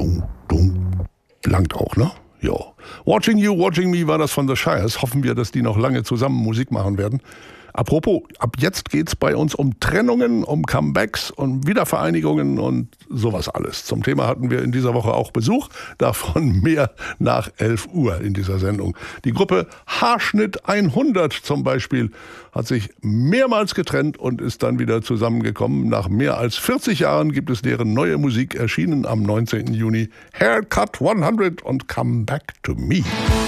Langt auch, ne? Ja. Watching You, Watching Me war das von The Shires. Hoffen wir, dass die noch lange zusammen Musik machen werden. Apropos, ab jetzt geht's bei uns um Trennungen, um Comebacks, um Wiedervereinigungen und sowas alles. Zum Thema hatten wir in dieser Woche auch Besuch, davon mehr nach 11 Uhr in dieser Sendung. Die Gruppe Haarschnitt 100 zum Beispiel hat sich mehrmals getrennt und ist dann wieder zusammengekommen. Nach mehr als 40 Jahren gibt es deren neue Musik, erschienen am 19. Juni. Haircut 100 und Come Back to Me.